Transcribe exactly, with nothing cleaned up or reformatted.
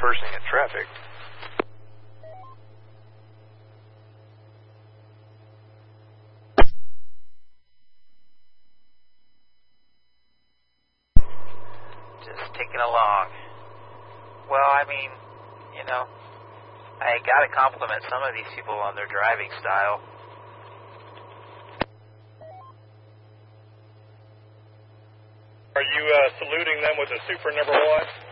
dispersing in traffic. Just ticking along. Well, I mean, you know, I gotta compliment some of these people on their driving style. Are you uh, saluting them with a super number one?